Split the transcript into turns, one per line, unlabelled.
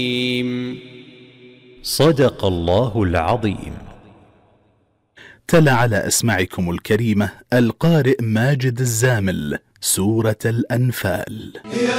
صدق الله العظيم.
تلا على أسماعكم الكريمة القارئ ماجد الزامل سورة الأنفال.